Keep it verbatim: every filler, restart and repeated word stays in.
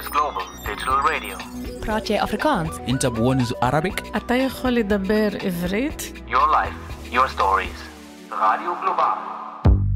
S B S Global Digital Radio. براتي أفريكانس. أنت بونز Arabic. אתה יכול לדבר עברית? Your life, your stories. Radio Global.